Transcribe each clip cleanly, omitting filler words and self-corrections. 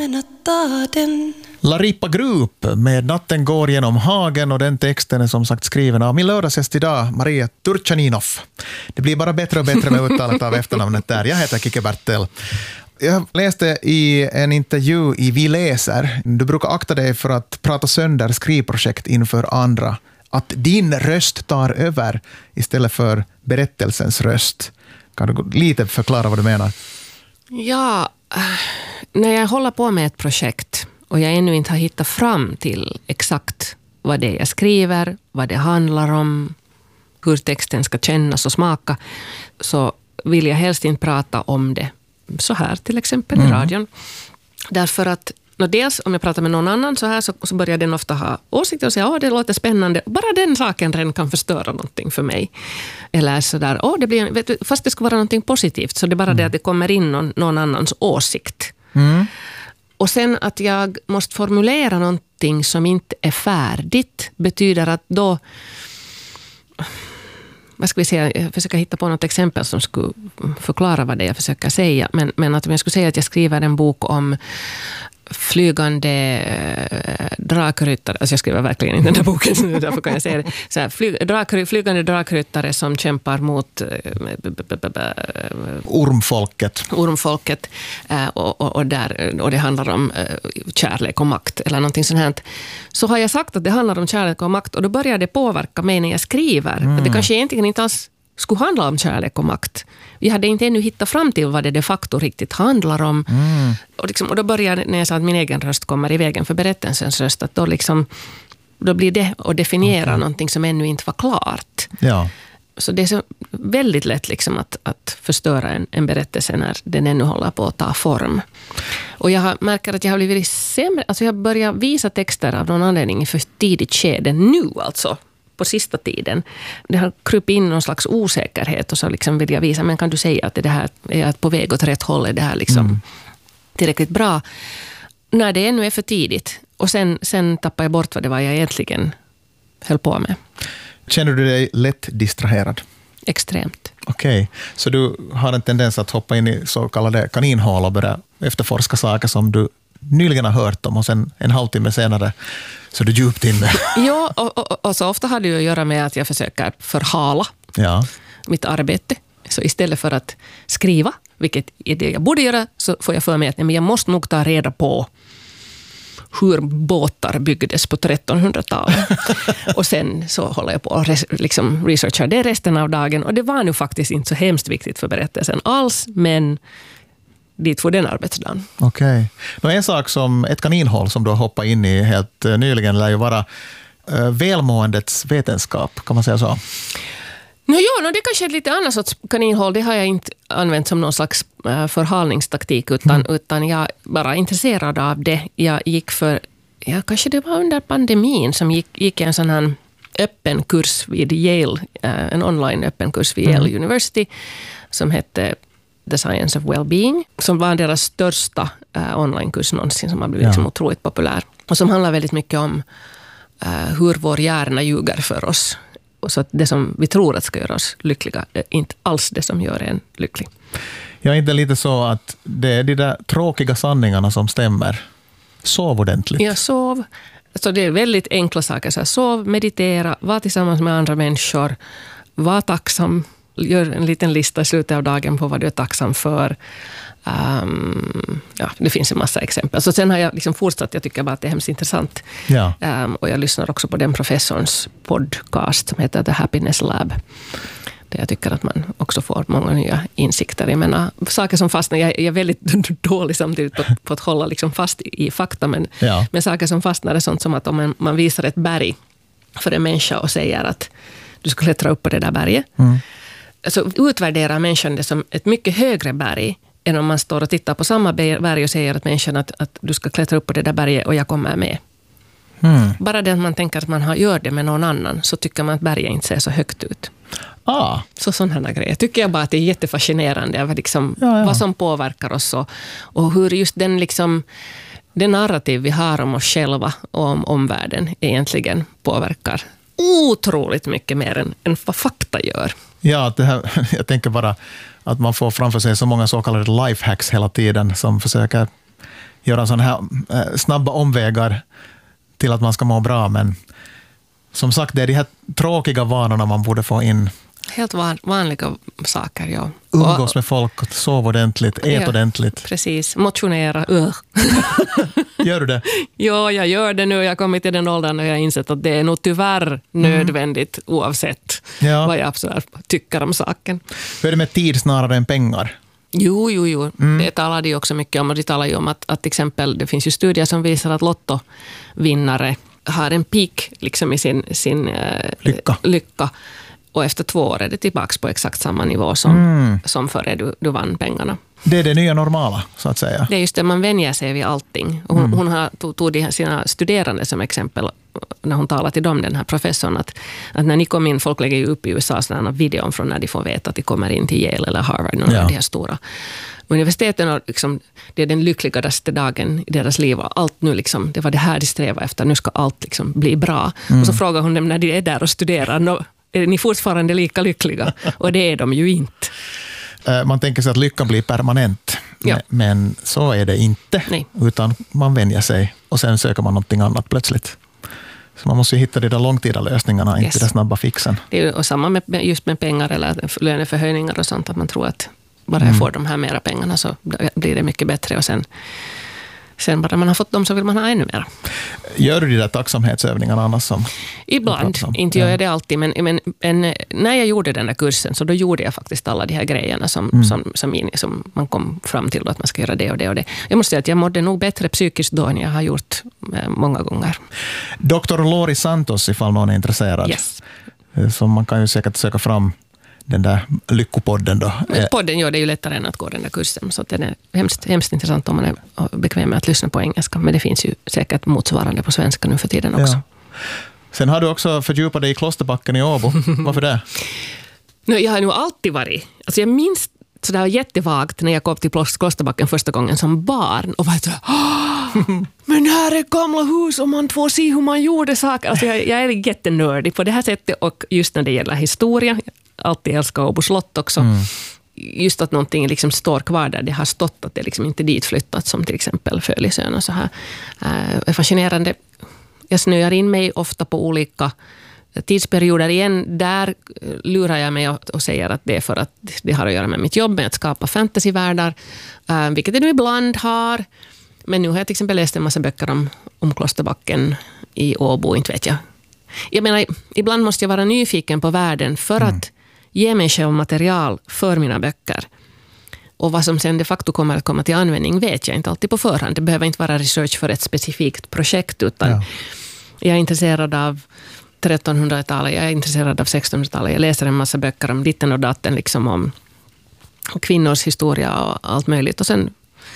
Kommer att ta den. La Ripa Group med Natten går genom hagen, och den texten är som sagt skriven av min lördagsgäst idag, Maria Turchaninov. Det blir bara bättre och bättre med uttalet av efternamnet där. Jag heter Kike Bertel. Jag läste i en intervju i Vi läser, du brukar akta dig för att prata sönder skrivprojekt inför andra. Att din röst tar över istället för berättelsens röst. Kan du lite förklara vad du menar? Ja, när jag håller på med ett projekt och jag ännu inte har hittat fram till exakt vad det är jag skriver, vad det handlar om, hur texten ska kännas och smaka, så vill jag helst inte prata om det så här till exempel i radion. Därför att dels om jag pratar med någon annan så här så börjar den ofta ha åsikter och säga det låter spännande. Bara den saken redan kan förstöra någonting för mig. Eller sådär, det blir, fast det ska vara någonting positivt, så det är bara det att det kommer in någon annans åsikt. Och sen att jag måste formulera någonting som inte är färdigt betyder att då, vad ska vi säga, jag försöker hitta på något exempel som skulle förklara vad det är jag försöker säga. Men att om jag skulle säga att jag skriver en bok om flygande drakryttare, alltså jag skriver verkligen inte den där boken, så därför kan jag säga det. Så här, flygande drakryttare som kämpar mot Ormfolket. Och det handlar om kärlek och makt eller någonting sånt här. Så har jag sagt att det handlar om kärlek och makt, och då börjar det påverka mig när jag skriver. Att det kanske egentligen inte alls skulle handla om kärlek och makt. Vi hade inte ännu hittat fram till vad det de facto riktigt handlar om. Och då börjar, när jag sa att min egen röst kommer i vägen för berättelsens röst, att då blir det att definiera någonting som ännu inte var klart. Ja. Så det är så väldigt lätt att förstöra en berättelse när den ännu håller på att ta form. Och jag märker att jag har blivit sämre. Alltså jag börjar visa texter av någon anledning i för tidigt skede nu, alltså på sista tiden. Det har krypit in någon slags osäkerhet, och så liksom vill jag visa, men kan du säga att det här är på väg åt rätt håll, är det här liksom tillräckligt bra? När det ännu är för tidigt. Och sen tappar jag bort vad det var jag egentligen höll på med. Känner du dig lätt distraherad? Extremt. Okej, så du har en tendens att hoppa in i så kallade kaninhål och börja efterforska saker som du nyligen har hört om, och sen en halvtimme senare så är du djupt inne. Ja, och så ofta har det ju att göra med att jag försöker förhala mitt arbete. Så istället för att skriva, vilket är det jag borde göra, så får jag för mig att jag måste nog ta reda på hur båtar byggdes på 1300-talet. Och sen så håller jag på och researchar det resten av dagen. Och det var nu faktiskt inte så hemskt viktigt för berättelsen alls, men dit får den arbetsdagen. Okej. En sak som ett kaninhål som du har hoppat in i helt nyligen lär ju vara välmåendets vetenskap, kan man säga så? Det kanske är ett lite annat sorts kaninhål. Det har jag inte använt som någon slags förhalningstaktik, utan jag bara intresserad av det. Jag gick kanske det var under pandemin som gick en sån här öppen kurs vid Yale, en online öppen kurs vid Yale University som hette The Science of Wellbeing, som var deras största onlinekurs någonsin, som har blivit liksom otroligt populär. Och som handlar väldigt mycket om hur vår hjärna ljuger för oss. Och så att det som vi tror att ska göra oss lyckliga är inte alls det som gör en lycklig. Jag är inte lite så att det är de där tråkiga sanningarna som stämmer. Sov ordentligt. Ja, sov. Så det är väldigt enkla saker. Så sov, meditera, var tillsammans med andra människor, var tacksam. Gör en liten lista i slutet av dagen på vad du är tacksam för. Det finns en massa exempel. Så sen har jag liksom fortsatt, jag tycker bara att det är hemskt intressant. Ja. Och jag lyssnar också på den professorns podcast som heter The Happiness Lab. Där jag tycker att man också får många nya insikter. Jag menar, saker som fastnar, jag är väldigt dålig samtidigt på att hålla liksom fast i fakta, men saker som fastnar är sånt som att om man visar ett berg för en människa och säger att du ska klättra upp på det där berget. Så utvärderar människan det som ett mycket högre berg än om man står och tittar på samma berg och säger att människan att du ska klättra upp på det där berget och jag kommer med. Bara det att man tänker att man gör det med någon annan, så tycker man att berget inte ser så högt ut. Så sådana grejer. Tycker jag bara att det är jättefascinerande liksom, vad som påverkar oss och hur just den narrativ vi har om oss själva och om omvärlden egentligen påverkar otroligt mycket mer än vad fakta gör. Ja, jag tänker bara att man får framför sig så många så kallade lifehacks hela tiden som försöker göra sådana här snabba omvägar till att man ska må bra. Men som sagt, det är de här tråkiga vanorna man borde få in. Helt vanliga saker, ja. Umgås med folk, sov ordentligt, ät ordentligt. Precis, motionera. Gör du det? Ja, jag gör det nu. Jag har kommit till den åldern och jag har insett att det är nog tyvärr nödvändigt oavsett vad jag tycker om saken. Hur är det med tid snarare än pengar? Jo. Det talar de också mycket om. Och de talar ju om att till exempel det finns ju studier som visar att lottovinnare har en peak liksom i sin lycka. Och efter 2 år är det tillbaka på exakt samma nivå som före du vann pengarna. Det är det nya normala, så att säga. Det är just det, man vänjer sig vid allting. Hon tog sina studerande som exempel när hon talade till dem, den här professorn, att när ni kom in, folk lägger ju upp i USA sådana videon från när de får veta att de kommer in till Yale eller Harvard, någon av de här stora universiteten, och liksom, det är den lyckligaste dagen i deras liv, och allt nu liksom, det var det här de strävar efter, nu ska allt liksom bli bra. Och så frågar hon dem när de är där och studerar, är ni fortfarande lika lyckliga? Och det är de ju inte. Man tänker sig att lyckan blir permanent, men så är det inte. Nej. Utan man vänjer sig och sen söker man någonting annat plötsligt. Så man måste ju hitta de där långtida lösningarna, inte den snabba fixen. Det är ju samma med pengar eller löneförhöjningar och sånt, att man tror att bara jag får de här mera pengarna så blir det mycket bättre, och sen bara man har fått dem så vill man ha ännu mer. Gör du de där tacksamhetsövningarna annars som? Ibland, inte gör jag det alltid, men när jag gjorde den där kursen så då gjorde jag faktiskt alla de här grejerna som man kom fram till, att man ska göra det och det och det. Jag måste säga att jag mådde nog bättre psykiskt då än jag har gjort många gånger. Dr. Lori Santos, ifall någon är intresserad. Yes. Så man kan ju säkert söka fram den där lyckopodden då. Podden, det är ju lättare än att gå den där kursen. Så det är hemskt intressant om man är bekväm med att lyssna på engelska. Men det finns ju säkert motsvarande på svenska nu för tiden också. Ja. Sen har du också fördjupat dig i Klosterbacken i Åbo. Varför det? Jag har nog alltid varit. Alltså jag minns sådär jättevagt när jag kom till Klosterbacken första gången som barn. Och var sådär, men här är gamla hus och man får se hur man gjorde saker. Alltså jag är jättenördig på det här sättet. Och just när det gäller historia, alltid älskar Åbo slott också. Just att någonting liksom står kvar där det har stått, att det liksom inte dit flyttat, som till exempel Fölisön och så här. Är fascinerande. Jag snöar in mig ofta på olika tidsperioder igen. Där lurar jag mig och säger att det är för att det har att göra med mitt jobb med att skapa fantasyvärldar, vilket det nu ibland har. Men nu har jag till exempel läst en massa böcker om Klosterbacken i Åbo, inte vet jag. Jag menar, ibland måste jag vara nyfiken på världen för att ge mig själv material för mina böcker. Och vad som sen de facto kommer att komma till användning vet jag inte alltid på förhand. Det behöver inte vara research för ett specifikt projekt, utan jag är intresserad av 1300-talet, jag är intresserad av 1600-talet. Jag läser en massa böcker om ditten och datten, liksom om kvinnors historia och allt möjligt. Och sen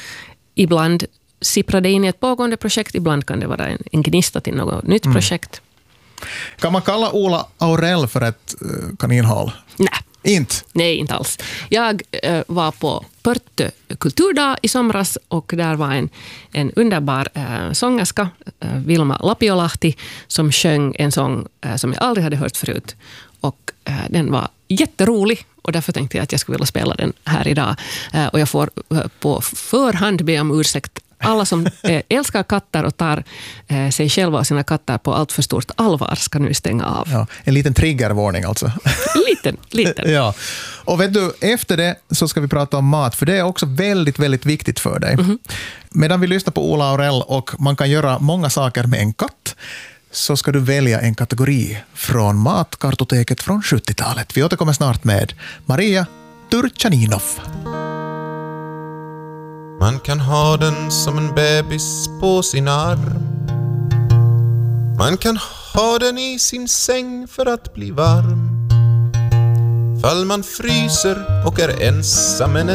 ibland sipprar det in i ett pågående projekt, ibland kan det vara en gnista till något nytt projekt. Kan man kalla Ola Aurell för ett kaninhål? Nej. Inte? Nej, inte alls. Jag var på Pörtö kulturdag i somras, och där var en underbar sångerska, Vilma Lapiolahti, som sjöng en sång som jag aldrig hade hört förut. Och den var jätterolig, och därför tänkte jag att jag skulle vilja spela den här idag. Och jag får på förhand be om ursäkt. Alla som älskar katter och tar sig själva och sina katter på allt för stort allvar ska nu stänga av. Ja, en liten triggervarning alltså. Liten. Ja. Och vet du, efter det så ska vi prata om mat, för det är också väldigt, väldigt viktigt för dig. Medan vi lyssnar på Ola Aurell och man kan göra många saker med en katt, så ska du välja en kategori från matkartoteket från 70-talet. Vi återkommer snart med Maria Turchaninov. Man kan ha den som en bebis på sin arm. Man kan ha den i sin säng för att bli varm. Fall man fryser och är ensam en